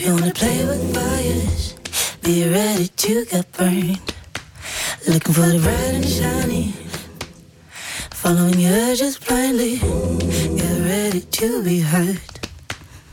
You wanna play with fires, be ready to get burned. Looking for the bright and shiny, following your urges blindly. Get ready to be hurt.